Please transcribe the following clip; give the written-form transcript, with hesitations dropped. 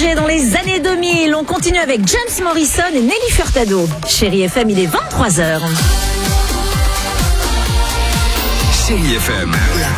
plongé dans les années 2000. On continue avec James Morrison et Nelly Furtado. Chérie FM, il est 23h. Chérie FM.